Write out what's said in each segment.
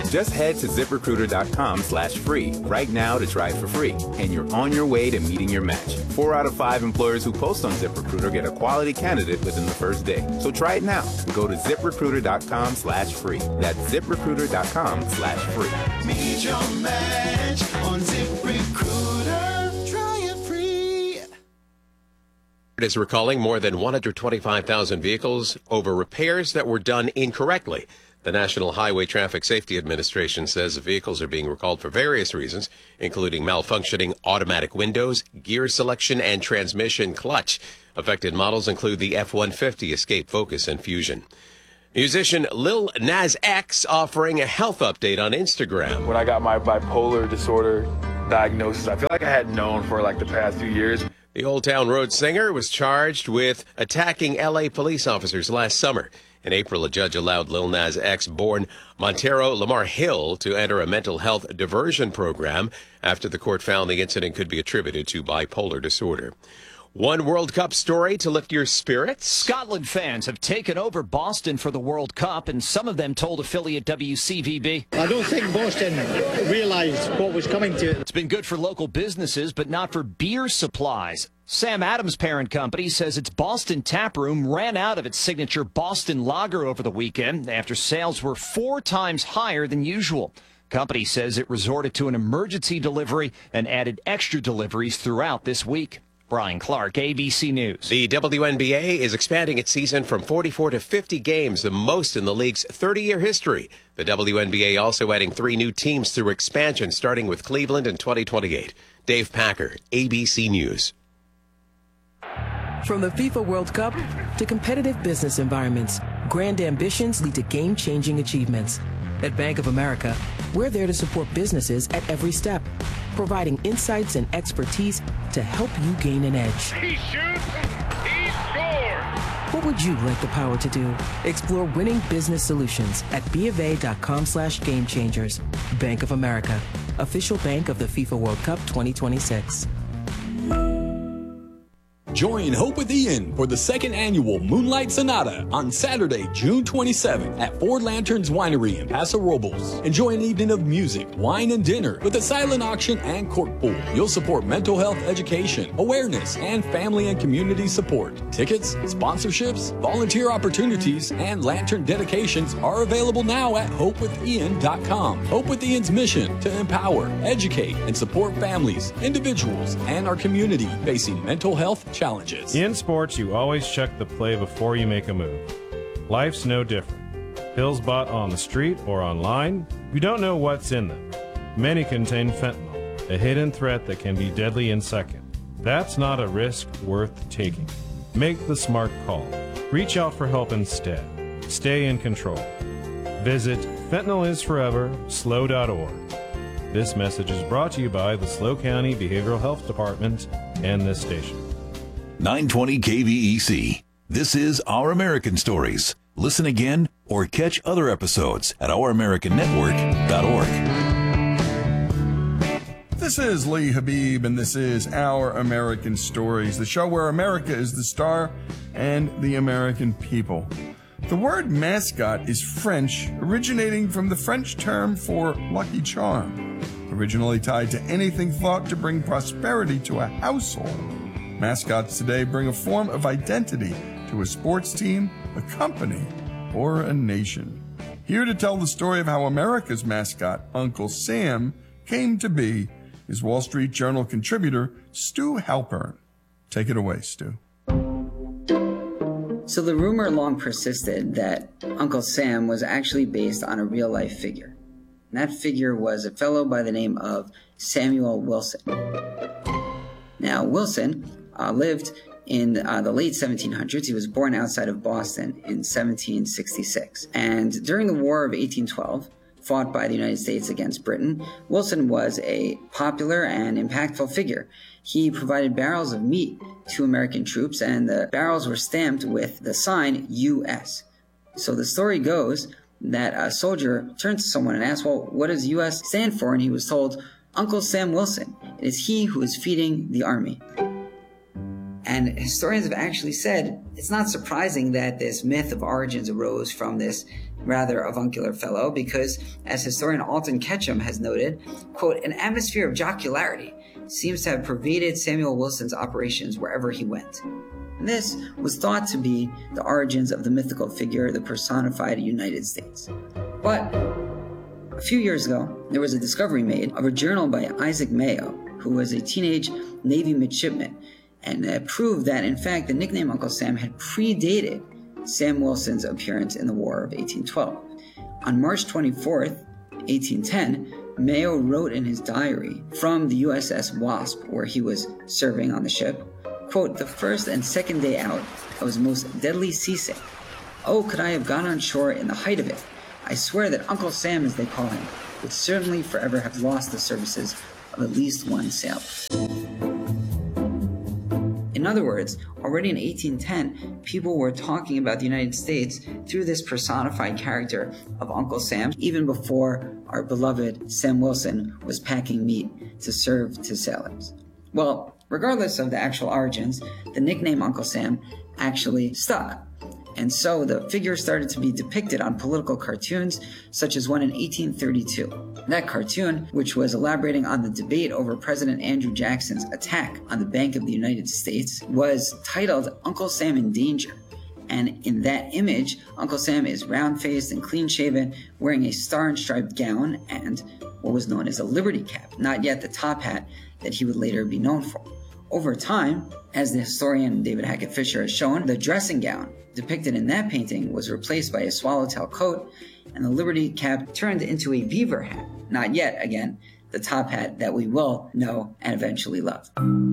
Just head to ZipRecruiter.com/free right now to try it for free, and you're on your way to meeting your match. 4 out of 5 employers who post on ZipRecruiter get a quality candidate within the first day. So try it now. Go to ZipRecruiter.com/free. That's ZipRecruiter.com/free. Meet your match on ZipRecruiter. Try it free. It is recalling more than 125,000 vehicles over repairs that were done incorrectly. The National Highway Traffic Safety Administration says the vehicles are being recalled for various reasons, including malfunctioning automatic windows, gear selection, and transmission clutch. Affected models include the F-150, Escape, Focus, and Fusion. Musician Lil Nas X offering a health update on Instagram. When I got my bipolar disorder diagnosis, I feel like I had known for like the past few years. The Old Town Road singer was charged with attacking L.A. police officers last summer. In April, a judge allowed Lil Nas X-born Montero Lamar Hill to enter a mental health diversion program after the court found the incident could be attributed to bipolar disorder. One World Cup story to lift your spirits. Scotland fans have taken over Boston for the World Cup, and some of them told affiliate WCVB. I don't think Boston realized what was coming to it. It's been good for local businesses, but not for beer supplies. Sam Adams' parent company says its Boston taproom ran out of its signature Boston Lager over the weekend after sales were 4 times higher than usual. Company says it resorted to an emergency delivery and added extra deliveries throughout this week. Brian Clark, ABC News. The WNBA is expanding its season from 44 to 50 games, the most in the league's 30-year history. The WNBA also adding 3 new teams through expansion, starting with Cleveland in 2028. Dave Packer, ABC News. From the FIFA World Cup to competitive business environments, grand ambitions lead to game-changing achievements. At Bank of America, we're there to support businesses at every step, providing insights and expertise to help you gain an edge. He shoots, he scores! What would you like the power to do? Explore winning business solutions at BofA.com/gamechangers. Bank of America, official bank of the FIFA World Cup 2026. Join Hope with Ian for the 2nd annual Moonlight Sonata on Saturday, June 27th at Four Lanterns Winery in Paso Robles. Enjoy an evening of music, wine, and dinner with a silent auction and cork pool. You'll support mental health education, awareness, and family and community support. Tickets, sponsorships, volunteer opportunities, and lantern dedications are available now at hopewithian.com. Hope with Ian's mission to empower, educate, and support families, individuals, and our community facing mental health challenges. In sports, you always check the play before you make a move. Life's no different. Pills bought on the street or online, you don't know what's in them. Many contain fentanyl, a hidden threat that can be deadly in seconds. That's not a risk worth taking. Make the smart call. Reach out for help instead. Stay in control. Visit fentanylisforeverslow.org. This message is brought to you by the SLO County Behavioral Health Department and this station. 920 KVEC. This is Our American Stories. Listen again or catch other episodes at OurAmericanNetwork.org. This is Lee Habib, and this is Our American Stories, the show where America is the star and the American people. The word mascot is French, originating from the French term for lucky charm, originally tied to anything thought to bring prosperity to a household. Mascots today bring a form of identity to a sports team, a company, or a nation. Here to tell the story of how America's mascot, Uncle Sam, came to be is Wall Street Journal contributor Stu Halpern. Take it away, Stu. So the rumor long persisted that Uncle Sam was actually based on a real-life figure. And that figure was a fellow by the name of Samuel Wilson. Now, Wilson lived in the late 1700s. He was born outside of Boston in 1766. And during the War of 1812, fought by the United States against Britain, Wilson was a popular and impactful figure. He provided barrels of meat to American troops, and the barrels were stamped with the sign U.S. So the story goes that a soldier turned to someone and asked, well, what does U.S. stand for? And he was told, Uncle Sam Wilson. It is he who is feeding the army. And historians have actually said it's not surprising that this myth of origins arose from this rather avuncular fellow because, as historian Alton Ketchum has noted, quote, an atmosphere of jocularity seems to have pervaded Samuel Wilson's operations wherever he went. And this was thought to be the origins of the mythical figure, the personified United States. But a few years ago, there was a discovery made of a journal by Isaac Mayo, who was a teenage Navy midshipman, and proved that, in fact, the nickname Uncle Sam had predated Sam Wilson's appearance in the War of 1812. On March 24th, 1810, Mayo wrote in his diary from the USS Wasp, where he was serving on the ship, quote, the first and second day out, I was most deadly seasick. Oh, could I have gone on shore in the height of it? I swear that Uncle Sam, as they call him, would certainly forever have lost the services of at least one sailor. In other words, already in 1810, people were talking about the United States through this personified character of Uncle Sam, even before our beloved Sam Wilson was packing meat to serve to sailors. Well, regardless of the actual origins, the nickname Uncle Sam actually stuck. And so the figure started to be depicted on political cartoons, such as one in 1832. That cartoon, which was elaborating on the debate over President Andrew Jackson's attack on the Bank of the United States, was titled Uncle Sam in Danger. And in that image, Uncle Sam is round-faced and clean-shaven, wearing a star and striped gown and what was known as a Liberty cap, not yet the top hat that he would later be known for. Over time, as the historian David Hackett Fisher has shown, the dressing gown depicted in that painting was replaced by a swallowtail coat, and the Liberty cap turned into a beaver hat, not yet, again, the top hat that we will know and eventually love.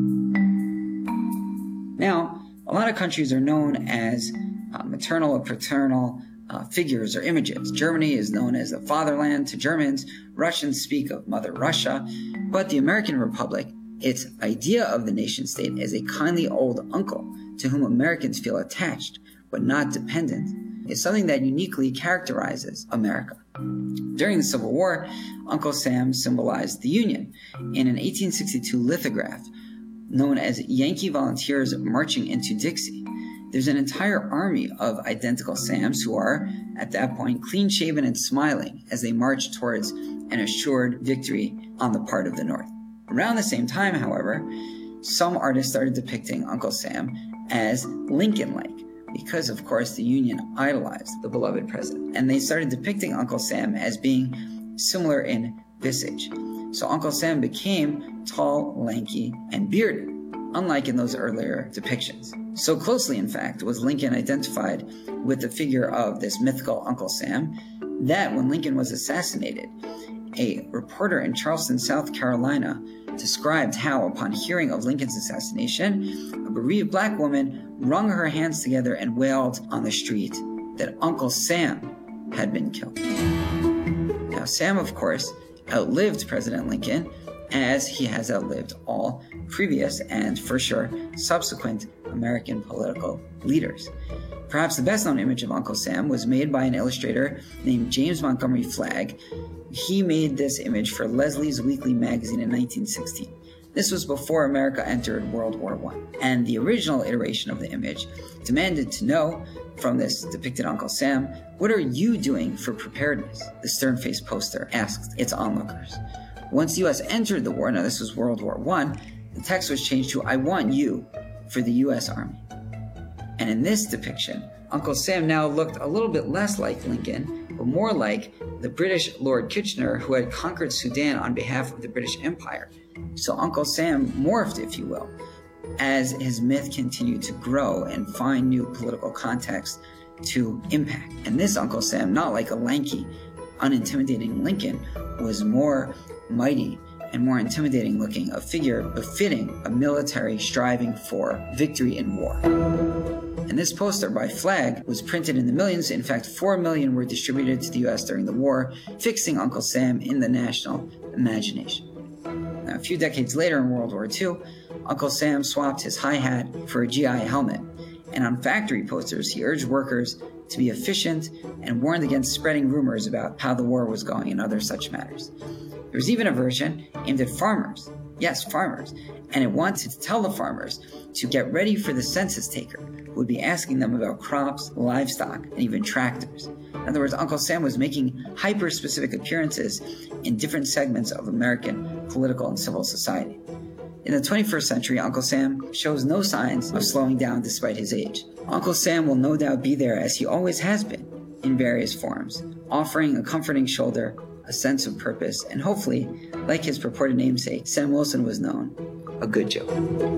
Now, a lot of countries are known as maternal or paternal figures or images. Germany is known as the fatherland to Germans. Russians speak of Mother Russia. But the American Republic, its idea of the nation state as a kindly old uncle to whom Americans feel attached but not dependent, is something that uniquely characterizes America. During the Civil War, Uncle Sam symbolized the Union. In an 1862 lithograph known as Yankee Volunteers Marching into Dixie, there's an entire army of identical Sams who are, at that point, clean-shaven and smiling as they march towards an assured victory on the part of the North. Around the same time, however, some artists started depicting Uncle Sam as Lincoln-like, because, of course, the Union idolized the beloved president. And they started depicting Uncle Sam as being similar in visage. So Uncle Sam became tall, lanky, and bearded, unlike in those earlier depictions. So closely, in fact, was Lincoln identified with the figure of this mythical Uncle Sam that when Lincoln was assassinated, a reporter in Charleston, South Carolina, described how, upon hearing of Lincoln's assassination, a bereaved black woman wrung her hands together and wailed on the street that Uncle Sam had been killed. Now, Sam, of course, outlived President Lincoln, as he has outlived all previous and, for sure, subsequent American political leaders. Perhaps the best-known image of Uncle Sam was made by an illustrator named James Montgomery Flagg. He made this image for Leslie's Weekly magazine in 1916. This was before America entered World War I, and the original iteration of the image demanded to know from this depicted Uncle Sam, "What are you doing for preparedness?" the stern-faced poster asked its onlookers. Once the U.S. entered the war, now this was World War I, the text was changed to, "I want you for the U.S. Army." And in this depiction, Uncle Sam now looked a little bit less like Lincoln, but more like the British Lord Kitchener who had conquered Sudan on behalf of the British Empire. So Uncle Sam morphed, if you will, as his myth continued to grow and find new political context to impact. And this Uncle Sam, not like a lanky, unintimidating Lincoln, was more mighty and more intimidating looking, a figure befitting a military striving for victory in war. And this poster by Flagg was printed in the millions. In fact, 4 million were distributed to the U.S. during the war, fixing Uncle Sam in the national imagination. Now, a few decades later in World War II, Uncle Sam swapped his high hat for a GI helmet, and on factory posters, he urged workers to be efficient and warned against spreading rumors about how the war was going and other such matters. There was even a version aimed at farmers, Yes, farmers. And it wanted to tell the farmers to get ready for the census taker, who would be asking them about crops, livestock, and even tractors. In other words, Uncle Sam was making hyper-specific appearances in different segments of American political and civil society. In the 21st century, Uncle Sam shows no signs of slowing down despite his age. Uncle Sam will no doubt be there, as he always has been, in various forms, offering a comforting shoulder, a sense of purpose, and hopefully, like his purported namesake, Sam Wilson was known, a good joke.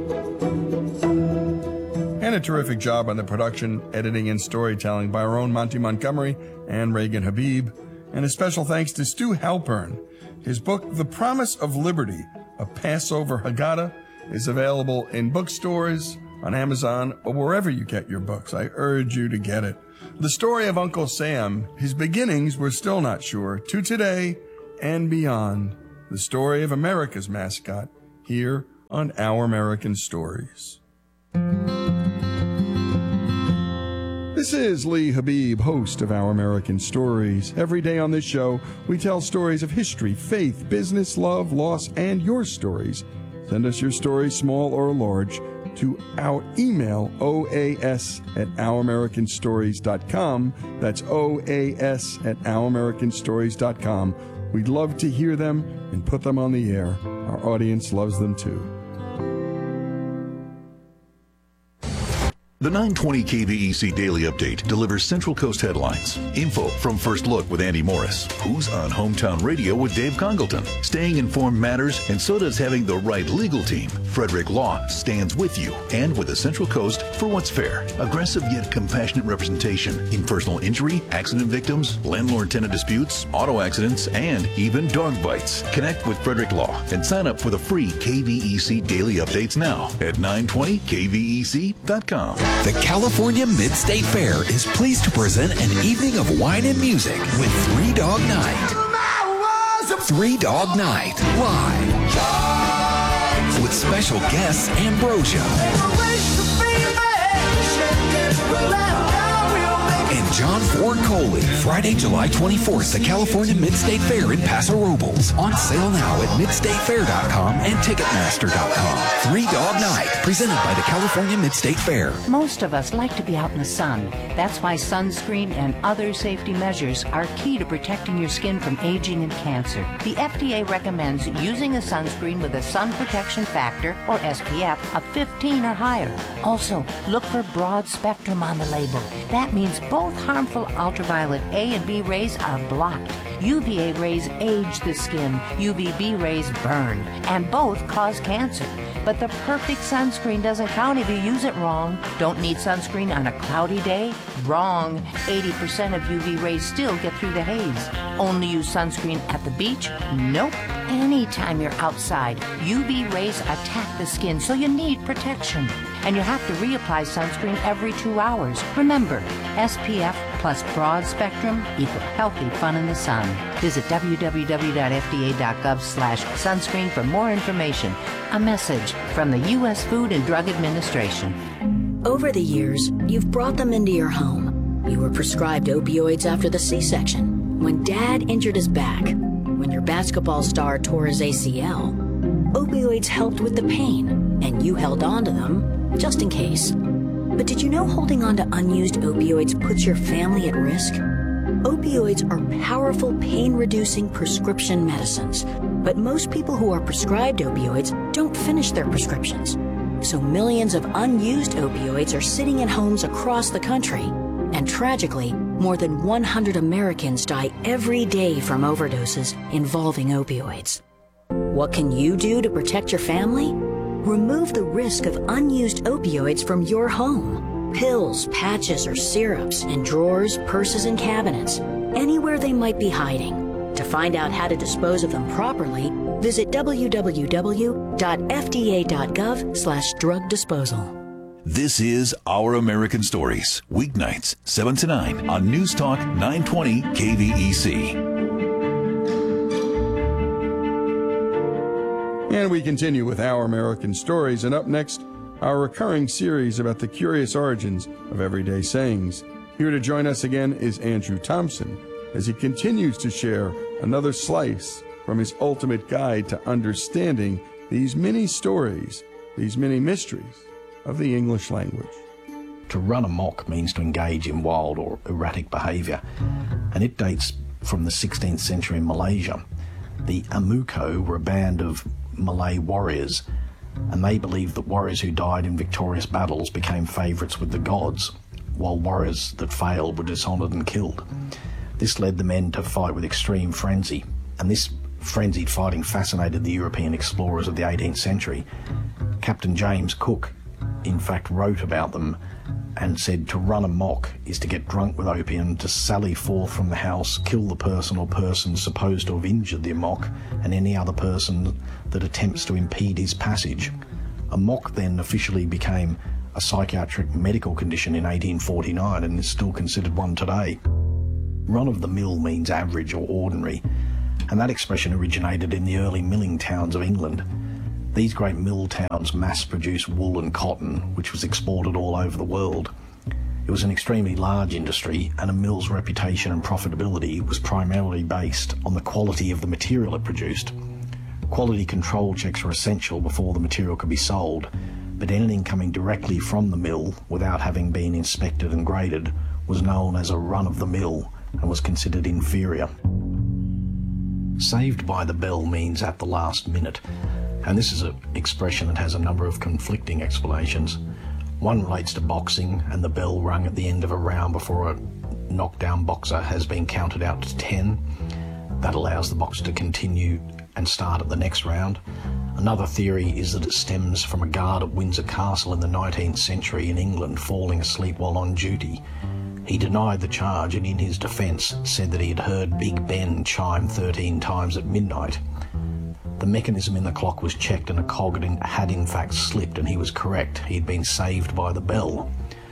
And a terrific job on the production, editing, and storytelling by our own Monty Montgomery and Reagan Habib. And a special thanks to Stu Halpern. His book, The Promise of Liberty, A Passover Haggadah, is available in bookstores, on Amazon, or wherever you get your books. I urge you to get it. The story of Uncle Sam, his beginnings were still not sure, to today and beyond. The story of America's mascot, here on Our American Stories. This is Lee Habib, host of Our American Stories. Every day on this show, we tell stories of history, faith, business, love, loss, and your stories. Send us your stories, small or large, to our email, oas@ouramericanstories.com. That's oas@ouramericanstories.com. We'd love to hear them and put them on the air. Our audience loves them too. The 920 KVEC Daily Update delivers Central Coast headlines, info from First Look with Andy Morris, who's on Hometown Radio with Dave Congleton. Staying informed matters, and so does having the right legal team. Frederick Law stands with you and with the Central Coast for what's fair. Aggressive yet compassionate representation in personal injury, accident victims, landlord-tenant disputes, auto accidents, and even dog bites. Connect with Frederick Law and sign up for the free KVEC Daily Updates now at 920kvec.com. The California Mid-State Fair is pleased to present an evening of wine and music with Three Dog Night. Three Dog Night, live. With special guests Ambrosia. And John Ford Coley. Friday, July 24th, the California Mid-State Fair in Paso Robles. On sale now at midstatefair.com and ticketmaster.com. Three Dog Night, presented by the California Mid-State Fair. Most of us like to be out in the sun. That's why sunscreen and other safety measures are key to protecting your skin from aging and cancer. The FDA recommends using a sunscreen with a sun protection factor, or SPF, of 15 or higher. Also, look for broad spectrum on the label. That means both harmful ultraviolet A and B rays are blocked. UVA rays age the skin, UVB rays burn, and both cause cancer. But the perfect sunscreen doesn't count if you use it wrong. Don't need sunscreen on a cloudy day? Wrong. 80% of UV rays still get through the haze. Only use sunscreen at the beach? Nope. Anytime you're outside, UV rays attack the skin, so you need protection. And you have to reapply sunscreen every 2 hours. Remember, SPF plus broad spectrum equal healthy fun in the sun. Visit www.fda.gov/sunscreen for more information. A message from the U.S. Food and Drug Administration. Over the years, you've brought them into your home. You were prescribed opioids after the C-section, when Dad injured his back, when your basketball star tore his ACL. Opioids helped with the pain, and you held on to them just in case. But did you know holding on to unused opioids puts your family at risk? Opioids are powerful pain-reducing prescription medicines, but most people who are prescribed opioids don't finish their prescriptions. So millions of unused opioids are sitting in homes across the country. And tragically, more than 100 Americans die every day from overdoses involving opioids. What can you do to protect your family? Remove the risk of unused opioids from your home. Pills, patches, or syrups in drawers, purses, and cabinets, anywhere they might be hiding. To find out how to dispose of them properly, visit www.fda.gov/drug disposal. This is Our American Stories, weeknights, 7 to 9 on News Talk 920 KVEC. And we continue with Our American Stories, and up next, our recurring series about the curious origins of everyday sayings. Here to join us again is Andrew Thompson, as he continues to share another slice from his ultimate guide to understanding these many stories, these many mysteries of the English language. To run amok means to engage in wild or erratic behaviour, and it dates from the 16th century in Malaysia. The Amuko were a band of Malay warriors, and they believed that warriors who died in victorious battles became favourites with the gods, while warriors that failed were dishonoured and killed. This led the men to fight with extreme frenzy, and this frenzied fighting fascinated the European explorers of the 18th century. Captain James Cook, in fact, wrote about them and said to run amok is to get drunk with opium, to sally forth from the house, kill the person or persons supposed to have injured the amok, and any other person that attempts to impede his passage. Amok then officially became a psychiatric medical condition in 1849 and is still considered one today. Run-of-the-mill means average or ordinary, and that expression originated in the early milling towns of England. These great mill towns mass-produced wool and cotton, which was exported all over the world. It was an extremely large industry, and a mill's reputation and profitability was primarily based on the quality of the material it produced. Quality control checks were essential before the material could be sold, but anything coming directly from the mill without having been inspected and graded was known as a run-of-the-mill and was considered inferior. Saved by the bell means at the last minute, and this is an expression that has a number of conflicting explanations. One relates to boxing and the bell rung at the end of a round before a knockdown boxer has been counted out to 10. That allows the boxer to continue and start at the next round. Another theory is that it stems from a guard at Windsor Castle in the 19th century in England falling asleep while on duty. He denied the charge and in his defence said that he had heard Big Ben chime 13 times at midnight. The mechanism in the clock was checked and a cog had in fact slipped, and he was correct. He had been saved by the bell.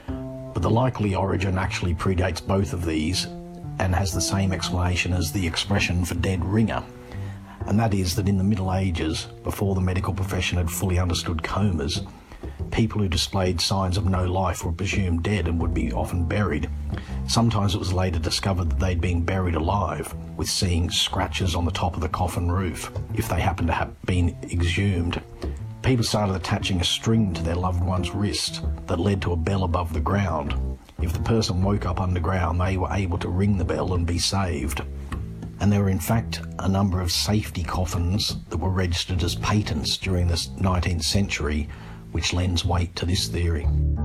But the likely origin actually predates both of these and has the same explanation as the expression for dead ringer. And that is that in the Middle Ages, before the medical profession had fully understood comas, people who displayed signs of no life were presumed dead and would be often buried. Sometimes it was later discovered that they'd been buried alive, with seeing scratches on the top of the coffin roof, if they happened to have been exhumed. People started attaching a string to their loved one's wrist that led to a bell above the ground. If the person woke up underground, they were able to ring the bell and be saved. And there were in fact a number of safety coffins that were registered as patents during the 19th century, which lends weight to this theory.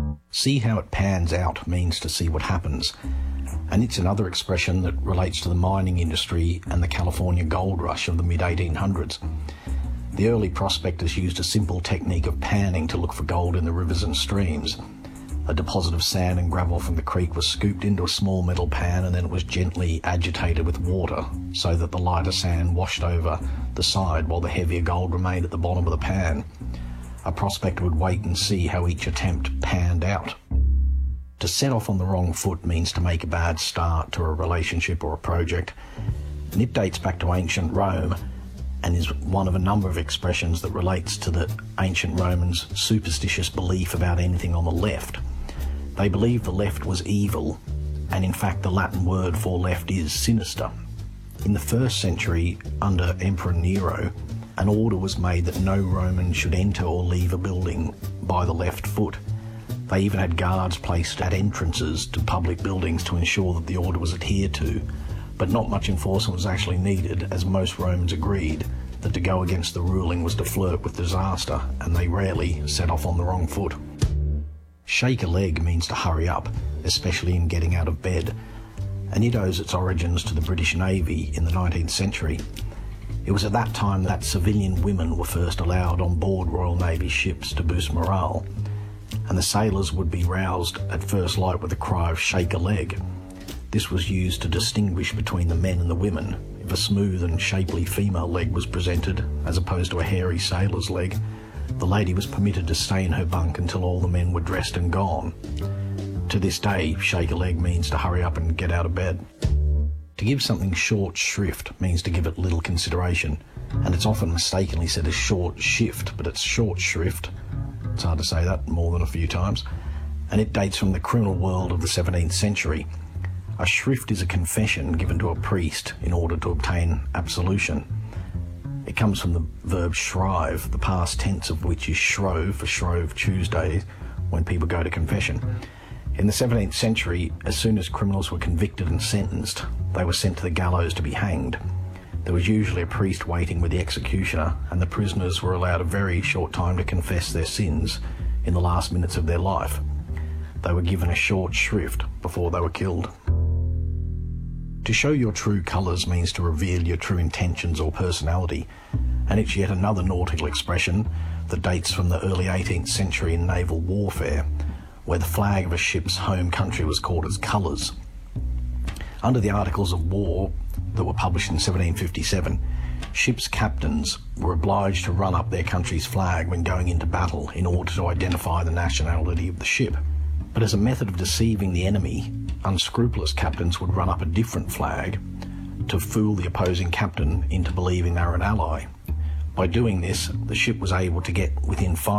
See how it pans out means to see what happens, and it's another expression that relates to the mining industry and the California gold rush of the mid-1800s. The early prospectors used a simple technique of panning to look for gold in the rivers and streams. A deposit of sand and gravel from the creek was scooped into a small metal pan, and then it was gently agitated with water so that the lighter sand washed over the side while the heavier gold remained at the bottom of the pan. A prospector would wait and see how each attempt panned out. To set off on the wrong foot means to make a bad start to a relationship or a project, and it dates back to ancient Rome and is one of a number of expressions that relates to the ancient Romans' superstitious belief about anything on the left. They believed the left was evil, and in fact the Latin word for left is sinister. In the 1st century, under Emperor Nero, an order was made that no Roman should enter or leave a building by the left foot. They even had guards placed at entrances to public buildings to ensure that the order was adhered to, but not much enforcement was actually needed, as most Romans agreed that to go against the ruling was to flirt with disaster, and they rarely set off on the wrong foot. Shake a leg means to hurry up, especially in getting out of bed, and it owes its origins to the British Navy in the 19th century. It was at that time that civilian women were first allowed on board Royal Navy ships to boost morale, and the sailors would be roused at first light with the cry of "shake a leg." This was used to distinguish between the men and the women. If a smooth and shapely female leg was presented, as opposed to a hairy sailor's leg, the lady was permitted to stay in her bunk until all the men were dressed and gone. To this day, shake a leg means to hurry up and get out of bed. To give something short shrift means to give it little consideration, and it's often mistakenly said as short shift, but it's short shrift. It's hard to say that more than a few times, and it dates from the criminal world of the 17th century. A shrift is a confession given to a priest in order to obtain absolution. It comes from the verb shrive, the past tense of which is shrove, for Shrove Tuesday, when people go to confession. In the 17th century, as soon as criminals were convicted and sentenced, they were sent to the gallows to be hanged. There was usually a priest waiting with the executioner, and the prisoners were allowed a very short time to confess their sins in the last minutes of their life. They were given a short shrift before they were killed. To show your true colours means to reveal your true intentions or personality, and it's yet another nautical expression that dates from the early 18th century in naval warfare, where the flag of a ship's home country was called its colours. Under the Articles of War that were published in 1757, ship's captains were obliged to run up their country's flag when going into battle in order to identify the nationality of the ship. But as a method of deceiving the enemy, unscrupulous captains would run up a different flag to fool the opposing captain into believing they were an ally. By doing this, the ship was able to get within 5